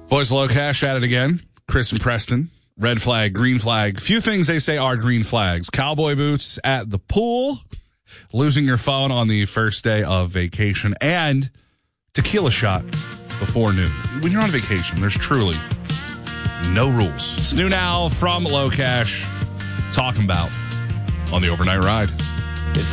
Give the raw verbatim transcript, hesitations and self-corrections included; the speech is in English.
Boys, Low Cash at it again. Chris and Preston. Red flag, green flag. Few things they say are green flags. Cowboy boots at the pool. Losing your phone on the first day of vacation. And tequila shot before noon. When you're on vacation, there's truly no rules. It's new now from Low Cash. Talking about on the overnight ride.